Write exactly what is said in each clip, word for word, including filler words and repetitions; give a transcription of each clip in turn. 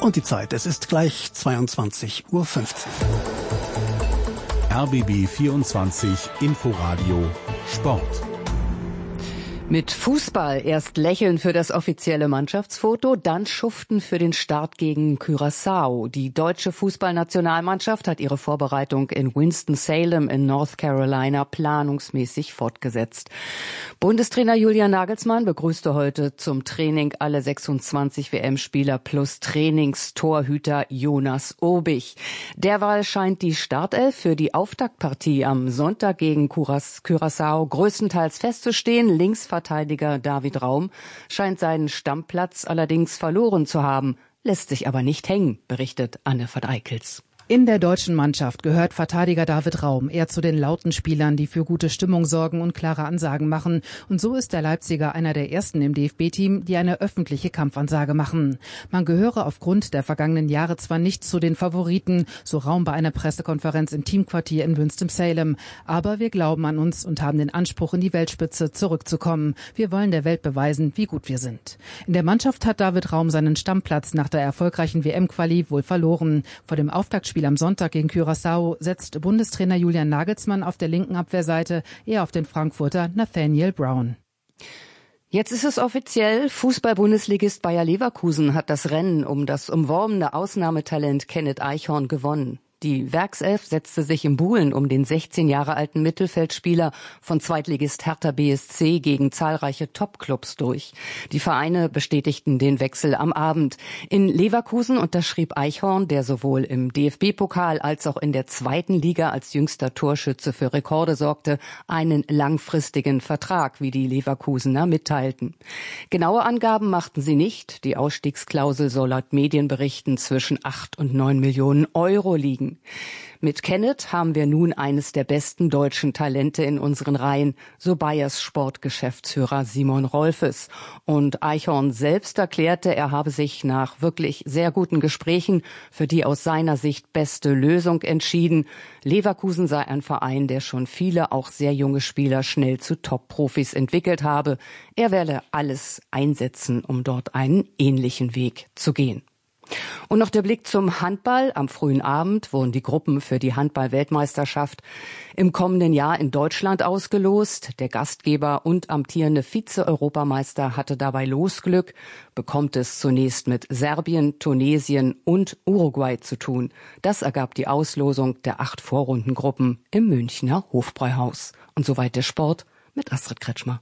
Und die Zeit, es ist gleich zweiundzwanzig Uhr fünfzehn. R B B vierundzwanzig Inforadio Sport. Mit Fußball erst lächeln für das offizielle Mannschaftsfoto, dann schuften für den Start gegen Curaçao. Die deutsche Fußballnationalmannschaft hat ihre Vorbereitung in Winston-Salem in North Carolina planungsmäßig fortgesetzt. Bundestrainer Julian Nagelsmann begrüßte heute zum Training alle sechsundzwanzig W M-Spieler plus Trainingstorhüter Jonas Obich. Derweil scheint die Startelf für die Auftaktpartie am Sonntag gegen Curaçao größtenteils festzustehen. Linksverteidiger David Raum scheint seinen Stammplatz allerdings verloren zu haben, lässt sich aber nicht hängen, berichtet Anne van Eickels. In der deutschen Mannschaft gehört Verteidiger David Raum eher zu den lauten Spielern, die für gute Stimmung sorgen und klare Ansagen machen. Und so ist der Leipziger einer der ersten im D F B-Team, die eine öffentliche Kampfansage machen. Man gehöre aufgrund der vergangenen Jahre zwar nicht zu den Favoriten, so Raum bei einer Pressekonferenz im Teamquartier in Winston-Salem. Aber wir glauben an uns und haben den Anspruch, in die Weltspitze zurückzukommen. Wir wollen der Welt beweisen, wie gut wir sind. In der Mannschaft hat David Raum seinen Stammplatz nach der erfolgreichen W M-Quali wohl verloren. Vor dem Auftaktspiel am Sonntag gegen Curaçao setzt Bundestrainer Julian Nagelsmann auf der linken Abwehrseite eher auf den Frankfurter Nathaniel Brown. Jetzt ist es offiziell, Fußball-Bundesligist Bayer Leverkusen hat das Rennen um das umworbene Ausnahmetalent Kenneth Eichhorn gewonnen. Die Werkself setzte sich im Buhlen um den sechzehn Jahre alten Mittelfeldspieler von Zweitligist Hertha B S C gegen zahlreiche Topclubs durch. Die Vereine bestätigten den Wechsel am Abend. In Leverkusen unterschrieb Eichhorn, der sowohl im D F B-Pokal als auch in der zweiten Liga als jüngster Torschütze für Rekorde sorgte, einen langfristigen Vertrag, wie die Leverkusener mitteilten. Genaue Angaben machten sie nicht. Die Ausstiegsklausel soll laut Medienberichten zwischen acht und neun Millionen Euro liegen. Mit Kenneth haben wir nun eines der besten deutschen Talente in unseren Reihen, so Bayers Sportgeschäftsführer Simon Rolfes. Und Eichhorn selbst erklärte, er habe sich nach wirklich sehr guten Gesprächen für die aus seiner Sicht beste Lösung entschieden. Leverkusen sei ein Verein, der schon viele, auch sehr junge Spieler schnell zu Top-Profis entwickelt habe. Er werde alles einsetzen, um dort einen ähnlichen Weg zu gehen. Und noch der Blick zum Handball. Am frühen Abend wurden die Gruppen für die Handball-Weltmeisterschaft im kommenden Jahr in Deutschland ausgelost. Der Gastgeber und amtierende Vize-Europameister hatte dabei Losglück, bekommt es zunächst mit Serbien, Tunesien und Uruguay zu tun. Das ergab die Auslosung der acht Vorrundengruppen im Münchner Hofbräuhaus. Und soweit der Sport mit Astrid Kretschmer.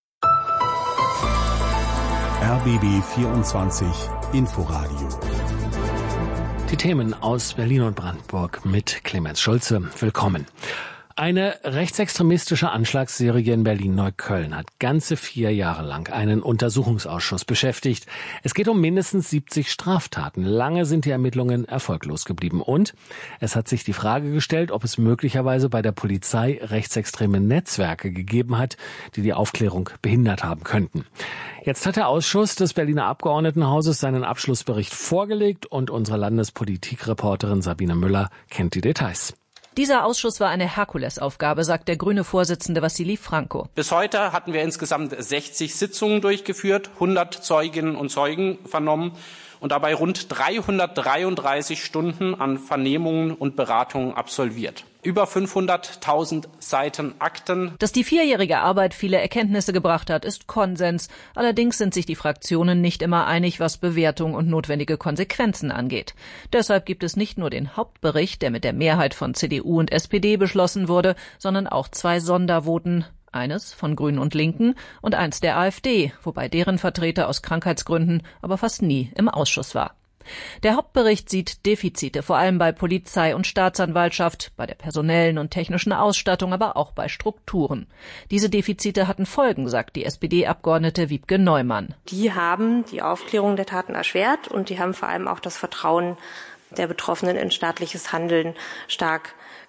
R B B vierundzwanzig Inforadio. Die Themen aus Berlin und Brandenburg mit Clemens Schulze. Willkommen. Eine rechtsextremistische Anschlagsserie in Berlin-Neukölln hat ganze vier Jahre lang einen Untersuchungsausschuss beschäftigt. Es geht um mindestens siebzig Straftaten. Lange sind die Ermittlungen erfolglos geblieben. Und es hat sich die Frage gestellt, ob es möglicherweise bei der Polizei rechtsextreme Netzwerke gegeben hat, die die Aufklärung behindert haben könnten. Jetzt hat der Ausschuss des Berliner Abgeordnetenhauses seinen Abschlussbericht vorgelegt und unsere Landespolitikreporterin Sabine Müller kennt die Details. Dieser Ausschuss war eine Herkulesaufgabe, sagt der grüne Vorsitzende Wassili Franco. Bis heute hatten wir insgesamt sechzig Sitzungen durchgeführt, hundert Zeuginnen und Zeugen vernommen und dabei rund dreihundertdreiunddreißig Stunden an Vernehmungen und Beratungen absolviert. Über fünfhunderttausend Seiten Akten. Dass die vierjährige Arbeit viele Erkenntnisse gebracht hat, ist Konsens. Allerdings sind sich die Fraktionen nicht immer einig, was Bewertung und notwendige Konsequenzen angeht. Deshalb gibt es nicht nur den Hauptbericht, der mit der Mehrheit von C D U und S P D beschlossen wurde, sondern auch zwei Sondervoten. Eines von Grünen und Linken und eins der AfD, wobei deren Vertreter aus Krankheitsgründen aber fast nie im Ausschuss war. Der Hauptbericht sieht Defizite, vor allem bei Polizei und Staatsanwaltschaft, bei der personellen und technischen Ausstattung, aber auch bei Strukturen. Diese Defizite hatten Folgen, sagt die S P D-Abgeordnete Wiebke Neumann. Die haben die Aufklärung der Taten erschwert und die haben vor allem auch das Vertrauen der Betroffenen in staatliches Handeln stark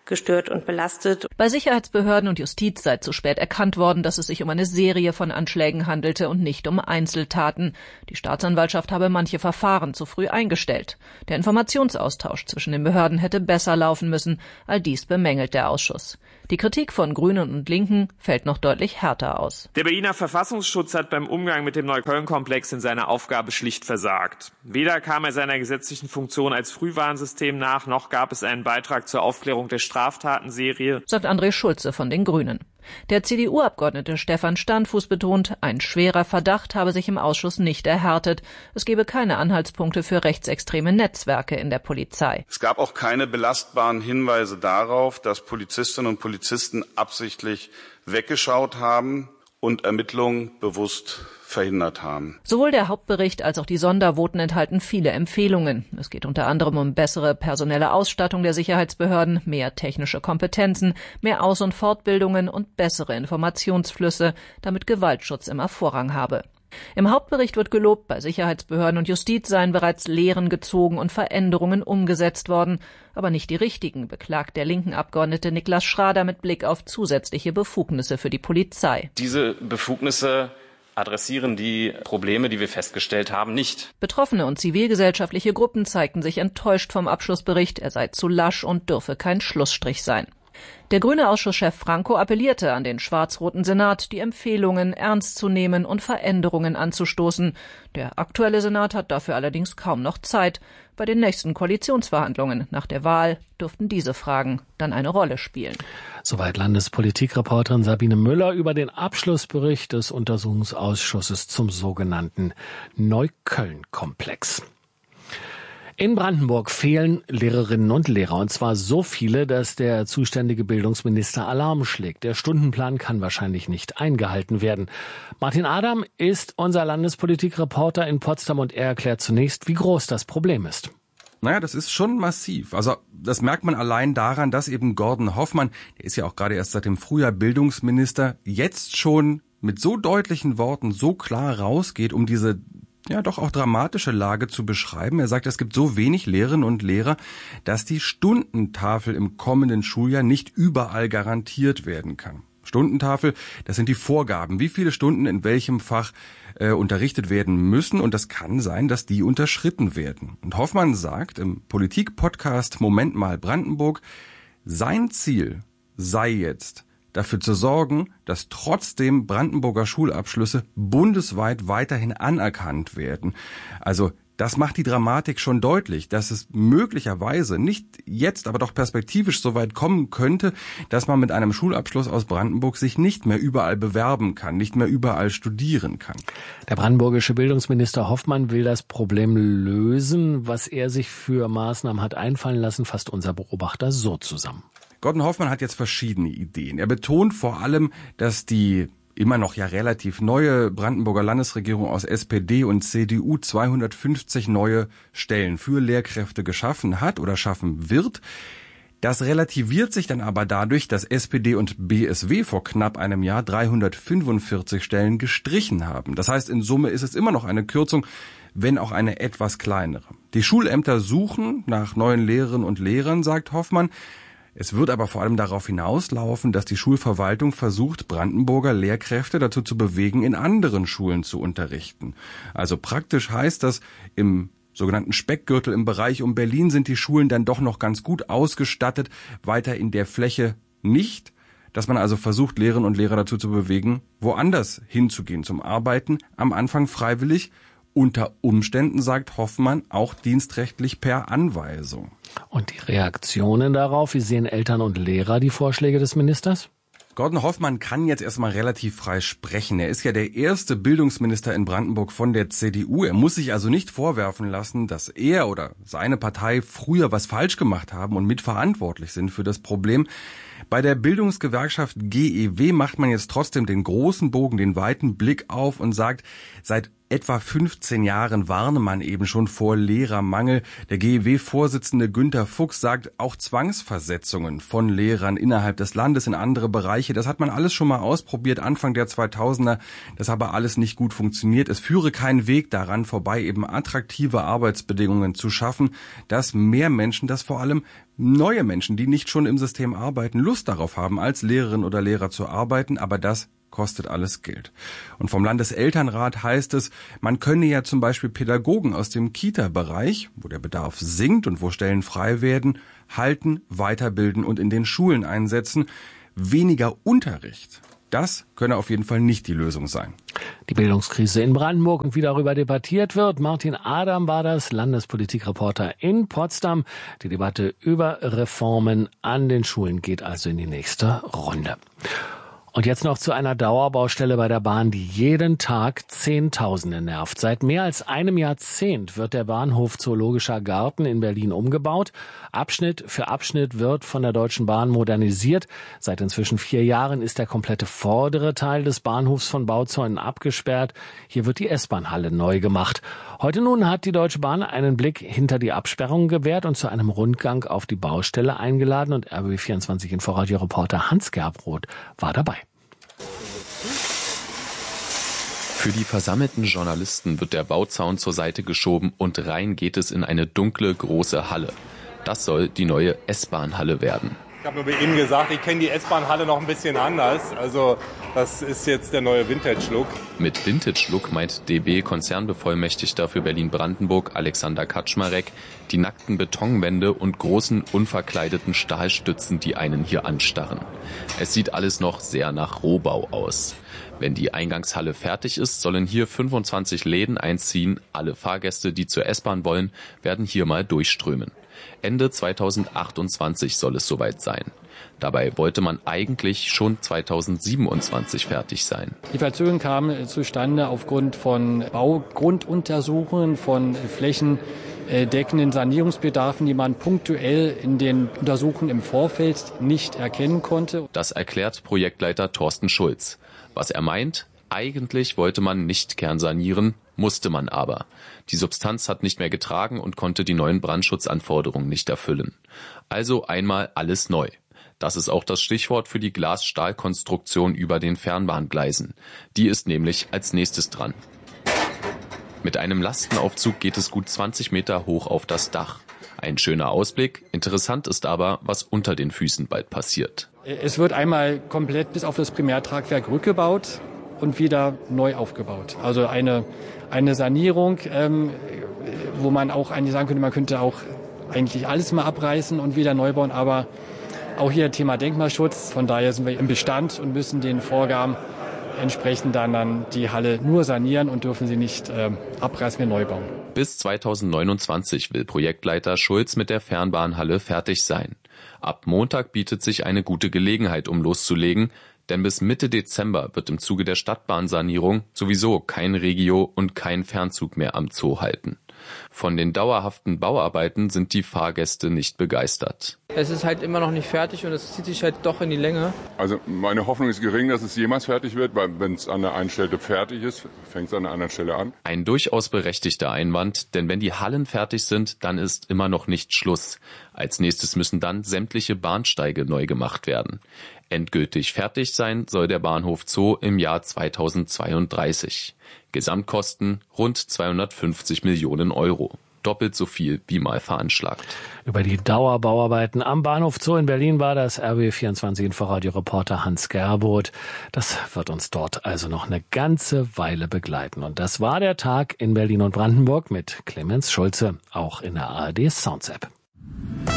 gestört und belastet. Bei Sicherheitsbehörden und Justiz sei zu spät erkannt worden, dass es sich um eine Serie von Anschlägen handelte und nicht um Einzeltaten. Die Staatsanwaltschaft habe manche Verfahren zu früh eingestellt. Der Informationsaustausch zwischen den Behörden hätte besser laufen müssen. All dies bemängelt der Ausschuss. Die Kritik von Grünen und Linken fällt noch deutlich härter aus. Der Berliner Verfassungsschutz hat beim Umgang mit dem Neukölln-Komplex in seiner Aufgabe schlicht versagt. Weder kam er seiner gesetzlichen Funktion als Frühwarnsystem nach, noch gab es einen Beitrag zur Aufklärung der Straftatenserie, sagt André Schulze von den Grünen. Der C D U-Abgeordnete Stefan Standfuß betont, ein schwerer Verdacht habe sich im Ausschuss nicht erhärtet. Es gebe keine Anhaltspunkte für rechtsextreme Netzwerke in der Polizei. Es gab auch keine belastbaren Hinweise darauf, dass Polizistinnen und Polizisten absichtlich weggeschaut haben und Ermittlungen bewusst verhindert haben. Sowohl der Hauptbericht als auch die Sondervoten enthalten viele Empfehlungen. Es geht unter anderem um bessere personelle Ausstattung der Sicherheitsbehörden, mehr technische Kompetenzen, mehr Aus- und Fortbildungen und bessere Informationsflüsse, damit Gewaltschutz immer Vorrang habe. Im Hauptbericht wird gelobt, bei Sicherheitsbehörden und Justiz seien bereits Lehren gezogen und Veränderungen umgesetzt worden, aber nicht die richtigen, beklagt der linken Abgeordnete Niklas Schrader mit Blick auf zusätzliche Befugnisse für die Polizei. Diese Befugnisse adressieren die Probleme, die wir festgestellt haben, nicht. Betroffene und zivilgesellschaftliche Gruppen zeigten sich enttäuscht vom Abschlussbericht, er sei zu lasch und dürfe kein Schlussstrich sein. Der grüne Ausschusschef Franco appellierte an den schwarz-roten Senat, die Empfehlungen ernst zu nehmen und Veränderungen anzustoßen. Der aktuelle Senat hat dafür allerdings kaum noch Zeit. Bei den nächsten Koalitionsverhandlungen nach der Wahl dürften diese Fragen dann eine Rolle spielen. Soweit Landespolitikreporterin Sabine Müller über den Abschlussbericht des Untersuchungsausschusses zum sogenannten Neukölln-Komplex. In Brandenburg fehlen Lehrerinnen und Lehrer, und zwar so viele, dass der zuständige Bildungsminister Alarm schlägt. Der Stundenplan kann wahrscheinlich nicht eingehalten werden. Martin Adam ist unser Landespolitikreporter in Potsdam und er erklärt zunächst, wie groß das Problem ist. Naja, das ist schon massiv. Also das merkt man allein daran, dass eben Gordon Hoffmann, der ist ja auch gerade erst seit dem Frühjahr Bildungsminister, jetzt schon mit so deutlichen Worten so klar rausgeht, um diese ja doch auch dramatische Lage zu beschreiben. Er sagt, es gibt so wenig Lehrerinnen und Lehrer, dass die Stundentafel im kommenden Schuljahr nicht überall garantiert werden kann. Stundentafel, das sind die Vorgaben, wie viele Stunden in welchem Fach äh, unterrichtet werden müssen, und das kann sein, dass die unterschritten werden. Und Hoffmann sagt im Politik-Podcast Moment mal Brandenburg, sein Ziel sei jetzt, dafür zu sorgen, dass trotzdem Brandenburger Schulabschlüsse bundesweit weiterhin anerkannt werden. Also das macht die Dramatik schon deutlich, dass es möglicherweise nicht jetzt, aber doch perspektivisch so weit kommen könnte, dass man mit einem Schulabschluss aus Brandenburg sich nicht mehr überall bewerben kann, nicht mehr überall studieren kann. Der brandenburgische Bildungsminister Hoffmann will das Problem lösen. Was er sich für Maßnahmen hat einfallen lassen, fasst unser Beobachter so zusammen. Gordon Hoffmann hat jetzt verschiedene Ideen. Er betont vor allem, dass die immer noch ja relativ neue Brandenburger Landesregierung aus S P D und C D U zweihundertfünfzig neue Stellen für Lehrkräfte geschaffen hat oder schaffen wird. Das relativiert sich dann aber dadurch, dass S P D und B S W vor knapp einem Jahr dreihundertfünfundvierzig Stellen gestrichen haben. Das heißt, in Summe ist es immer noch eine Kürzung, wenn auch eine etwas kleinere. Die Schulämter suchen nach neuen Lehrerinnen und Lehrern, sagt Hoffmann. Es wird aber vor allem darauf hinauslaufen, dass die Schulverwaltung versucht, Brandenburger Lehrkräfte dazu zu bewegen, in anderen Schulen zu unterrichten. Also praktisch heißt das, im sogenannten Speckgürtel im Bereich um Berlin sind die Schulen dann doch noch ganz gut ausgestattet, weiter in der Fläche nicht, dass man also versucht, Lehrerinnen und Lehrer dazu zu bewegen, woanders hinzugehen zum Arbeiten, am Anfang freiwillig, unter Umständen, sagt Hoffmann, auch dienstrechtlich per Anweisung. Und die Reaktionen darauf, wie sehen Eltern und Lehrer die Vorschläge des Ministers? Gordon Hoffmann kann jetzt erstmal relativ frei sprechen. Er ist ja der erste Bildungsminister in Brandenburg von der C D U. Er muss sich also nicht vorwerfen lassen, dass er oder seine Partei früher was falsch gemacht haben und mitverantwortlich sind für das Problem. Bei der Bildungsgewerkschaft G E W macht man jetzt trotzdem den großen Bogen, den weiten Blick auf und sagt, seit etwa fünfzehn Jahren warne man eben schon vor Lehrermangel. Der G E W-Vorsitzende Günter Fuchs sagt, auch Zwangsversetzungen von Lehrern innerhalb des Landes in andere Bereiche, das hat man alles schon mal ausprobiert, Anfang der zweitausender. Das habe alles nicht gut funktioniert. Es führe keinen Weg daran vorbei, eben attraktive Arbeitsbedingungen zu schaffen, dass mehr Menschen, dass vor allem neue Menschen, die nicht schon im System arbeiten, Lust darauf haben, als Lehrerin oder Lehrer zu arbeiten, aber das kostet alles Geld. Und vom Landeselternrat heißt es, man könne ja zum Beispiel Pädagogen aus dem Kita-Bereich, wo der Bedarf sinkt und wo Stellen frei werden, halten, weiterbilden und in den Schulen einsetzen. Weniger Unterricht, das könne auf jeden Fall nicht die Lösung sein. Die Bildungskrise in Brandenburg und wie darüber debattiert wird. Martin Adam war das, Landespolitikreporter in Potsdam. Die Debatte über Reformen an den Schulen geht also in die nächste Runde. Und jetzt noch zu einer Dauerbaustelle bei der Bahn, die jeden Tag Zehntausende nervt. Seit mehr als einem Jahrzehnt wird der Bahnhof Zoologischer Garten in Berlin umgebaut. Abschnitt für Abschnitt wird von der Deutschen Bahn modernisiert. Seit inzwischen vier Jahren ist der komplette vordere Teil des Bahnhofs von Bauzäunen abgesperrt. Hier wird die S-Bahn-Halle neu gemacht. Heute nun hat die Deutsche Bahn einen Blick hinter die Absperrung gewährt und zu einem Rundgang auf die Baustelle eingeladen. Und R B B vierundzwanzig Inforadio-Reporter Hans Gerbroth war dabei. Für die versammelten Journalisten wird der Bauzaun zur Seite geschoben und rein geht es in eine dunkle, große Halle. Das soll die neue S-Bahn-Halle werden. Ich habe nur bei Ihnen gesagt, ich kenne die S-Bahn-Halle noch ein bisschen anders. Also das ist jetzt der neue Vintage-Look. Mit Vintage-Look meint D B-Konzernbevollmächtigter für Berlin-Brandenburg Alexander Kaczmarek die nackten Betonwände und großen, unverkleideten Stahlstützen, die einen hier anstarren. Es sieht alles noch sehr nach Rohbau aus. Wenn die Eingangshalle fertig ist, sollen hier fünfundzwanzig Läden einziehen. Alle Fahrgäste, die zur S-Bahn wollen, werden hier mal durchströmen. Ende zweitausendachtundzwanzig soll es soweit sein. Dabei wollte man eigentlich schon zweitausendsiebenundzwanzig fertig sein. Die Verzögerung kam zustande aufgrund von Baugrunduntersuchungen, von flächendeckenden Sanierungsbedarfen, die man punktuell in den Untersuchungen im Vorfeld nicht erkennen konnte. Das erklärt Projektleiter Thorsten Schulz. Was er meint, eigentlich wollte man nicht kernsanieren, musste man aber. Die Substanz hat nicht mehr getragen und konnte die neuen Brandschutzanforderungen nicht erfüllen. Also einmal alles neu. Das ist auch das Stichwort für die Glas-Stahl-Konstruktion über den Fernbahngleisen. Die ist nämlich als nächstes dran. Mit einem Lastenaufzug geht es gut zwanzig Meter hoch auf das Dach. Ein schöner Ausblick. Interessant ist aber, was unter den Füßen bald passiert. Es wird einmal komplett bis auf das Primärtragwerk rückgebaut und wieder neu aufgebaut. Also eine, eine Sanierung, ähm, wo man auch eigentlich sagen könnte, man könnte auch eigentlich alles mal abreißen und wieder neu bauen. Aber auch hier Thema Denkmalschutz. Von daher sind wir im Bestand und müssen den Vorgaben entsprechend dann, dann die Halle nur sanieren und dürfen sie nicht äh, abreißen, wir neu bauen. Bis zweitausendneunundzwanzig will Projektleiter Schulz mit der Fernbahnhalle fertig sein. Ab Montag bietet sich eine gute Gelegenheit, um loszulegen, denn bis Mitte Dezember wird im Zuge der Stadtbahnsanierung sowieso kein Regio und kein Fernzug mehr am Zoo halten. Von den dauerhaften Bauarbeiten sind die Fahrgäste nicht begeistert. Es ist halt immer noch nicht fertig und es zieht sich halt doch in die Länge. Also meine Hoffnung ist gering, dass es jemals fertig wird, weil wenn es an der einen Stelle fertig ist, fängt es an der anderen Stelle an. Ein durchaus berechtigter Einwand, denn wenn die Hallen fertig sind, dann ist immer noch nicht Schluss. Als nächstes müssen dann sämtliche Bahnsteige neu gemacht werden. Endgültig fertig sein soll der Bahnhof Zoo im Jahr zweitausendzweiunddreißig. Gesamtkosten rund zweihundertfünfzig Millionen Euro. Doppelt so viel wie mal veranschlagt. Über die Dauerbauarbeiten am Bahnhof Zoo in Berlin war das R B B vierundzwanzig Inforadio-Reporter Hans Gerbroth. Das wird uns dort also noch eine ganze Weile begleiten. Und das war der Tag in Berlin und Brandenburg mit Clemens Schulze, auch in der A R D Sounds App.